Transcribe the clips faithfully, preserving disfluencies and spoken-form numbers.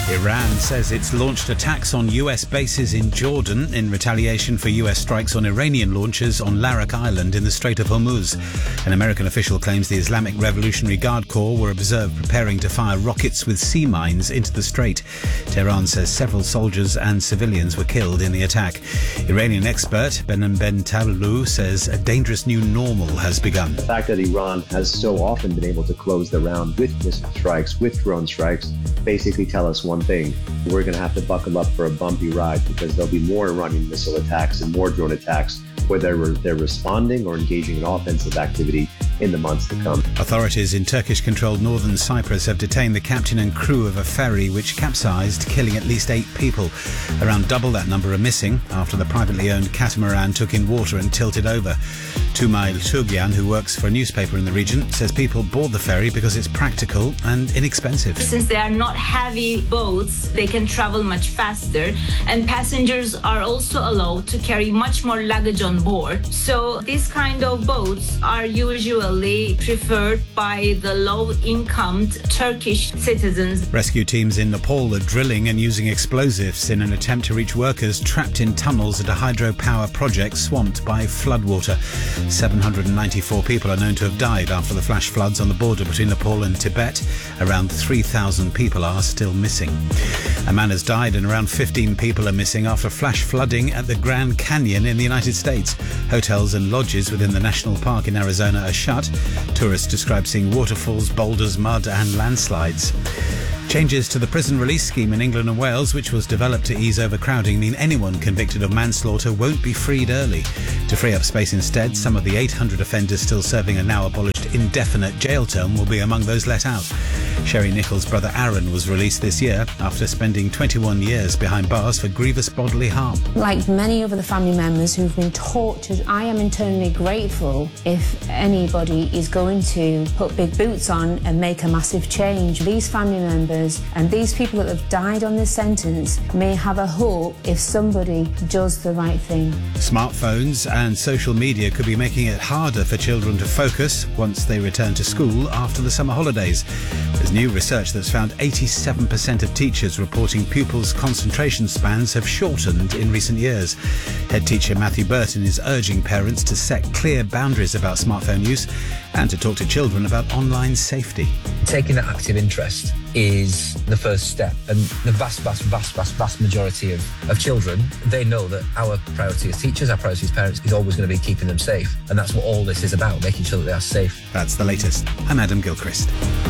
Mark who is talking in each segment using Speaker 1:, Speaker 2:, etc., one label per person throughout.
Speaker 1: Iran says it's launched attacks on U S bases in Jordan in retaliation for U S strikes on Iranian launchers on Larak Island in the Strait of Hormuz. An American official claims the Islamic Revolutionary Guard Corps were observed preparing to fire rockets with sea mines into the strait. Tehran says several soldiers and civilians were killed in the attack. Iranian expert Behnam Ben Tablou says a dangerous new normal has begun.
Speaker 2: The fact that Iran has so often been able to close the round with missile strikes, with drone strikes, basically tell us one thing: we're going to have to buckle up for a bumpy ride, because there'll be more Iranian missile attacks and more drone attacks, whether they're responding or engaging in offensive activity in the months to come.
Speaker 1: Authorities in Turkish-controlled northern Cyprus have detained the captain and crew of a ferry which capsized, killing at least eight people. Around double that number are missing after the privately owned catamaran took in water and tilted over. Tumail Tugyan, who works for a newspaper in the region, says people board the ferry because it's practical and inexpensive.
Speaker 3: Since they are not heavy boats, they can travel much faster, and passengers are also allowed to carry much more luggage on board. So these kind of boats are usually preferred by the low-income Turkish citizens.
Speaker 1: Rescue teams in Nepal are drilling and using explosives in an attempt to reach workers trapped in tunnels at a hydropower project swamped by floodwater. seven hundred ninety-four people are known to have died after the flash floods on the border between Nepal and Tibet. Around three thousand people are still missing. A man has died and around fifteen people are missing after flash flooding at the Grand Canyon in the United States. Hotels and lodges within the national park in Arizona are shut. Tourists describe seeing waterfalls, boulders, mud and landslides. Changes to the prison release scheme in England and Wales, which was developed to ease overcrowding, mean anyone convicted of manslaughter won't be freed early. To free up space instead, some of the eight hundred offenders still serving a now abolished indefinite jail term will be among those let out. Sherry Nichols' brother Aaron was released this year after spending twenty-one years behind bars for grievous bodily harm.
Speaker 4: Like many of the family members who've been tortured, I am internally grateful if anybody is going to put big boots on and make a massive change. These family members and these people that have died on this sentence may have a hope if somebody does the right thing.
Speaker 1: Smartphones and social media could be making it harder for children to focus once they return to school after the summer holidays. There's new research that's found eighty-seven percent of teachers reporting pupils' concentration spans have shortened in recent years. Head teacher Matthew Burton is urging parents to set clear boundaries about smartphone use and to talk to children about online safety.
Speaker 5: Taking that active interest is the first step, and the vast, vast, vast, vast, vast majority of, of children, they know that our priority as teachers, our priority as parents is always going to be keeping them safe, and that's what all this is about, making sure that they are safe.
Speaker 1: That's the latest. I'm Adam Gilchrist.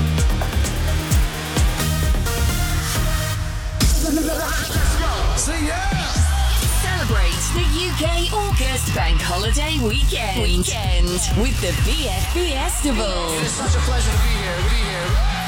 Speaker 6: Celebrate the U K August Bank Holiday Weekend, weekend with the V F B Festival.
Speaker 7: It's such a pleasure to be here. Be here.